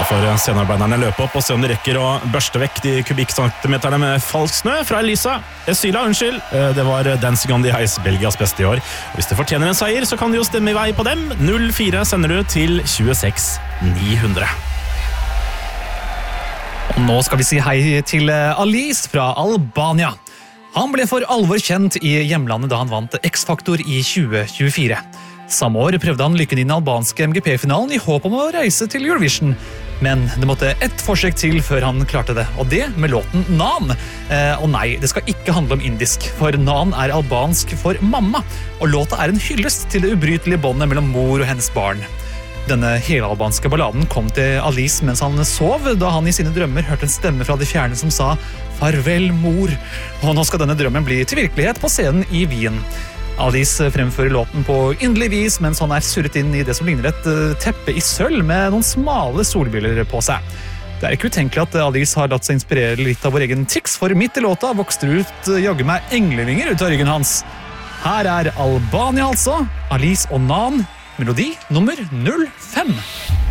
får scenearbeiderne løpe opp og se om de rekker å børste vekk de kubikkcentimeterne med falsk snø fra Elisa. Syla, unnskyld. Det var Dancing on the Ice, Belgias beste i år. Og hvis det fortjener en seier, så kan du jo stemme i vei på dem. 0-4 sender du til 26-900. Og nå skal vi si hei til Alice fra Albania. Han ble for alvor kjent i hjemlandet da han vant X-Factor i 2024. Samme år prøvde han lykken i den albanske MGP-finalen i håp om å reise til Eurovision. Men det måtte ett forsøk til før han klarte det, og det med låten Nan. Og nei, det skal ikke handle om indisk, for Nan er albansk for mamma, og låta er en hyllest til det ubrytelige båndet mellom mor og hennes barn. Denne helalbanske balladen kom til Alice mens han sov, da han i sine drømmer hørte en stemme fra de fjerne som sa «Farvel, mor», og nå skal denne drømmen bli til virkelighet på scenen i Wien. Alice fremfører låten på inderlig vis mens han er surret inn i det som ligner et teppe i sølv med noen smale solbriller på seg. Det er ikke utenkelig at Alice har latt seg inspirere litt av vår egen Tix, for midt i låta vokste det ut jaggu meg englevinger ut av ryggen hans. Her er Albania altså, Alice og Nan, melodi nummer 05.